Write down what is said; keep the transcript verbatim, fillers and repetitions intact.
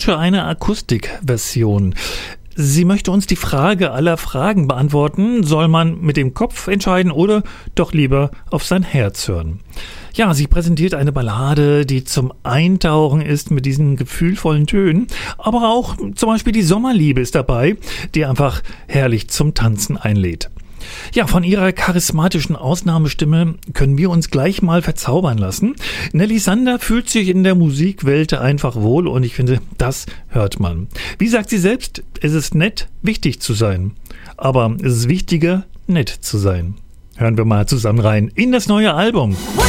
heute eine Akustikversion. Sie möchte uns die Frage aller Fragen beantworten. Soll man mit dem Kopf entscheiden oder doch lieber auf sein Herz hören? Ja, sie präsentiert eine Ballade, die zum Eintauchen ist mit diesen gefühlvollen Tönen. Aber auch zum Beispiel die Sommerliebe ist dabei, die einfach herrlich zum Tanzen einlädt. Ja, von ihrer charismatischen Ausnahmestimme können wir uns gleich mal verzaubern lassen. Nelly Sander fühlt sich in der Musikwelt einfach wohl und ich finde, das hört man. Wie sagt sie selbst, es ist nett, wichtig zu sein. Aber es ist wichtiger, nett zu sein. Hören wir mal zusammen rein in das neue Album.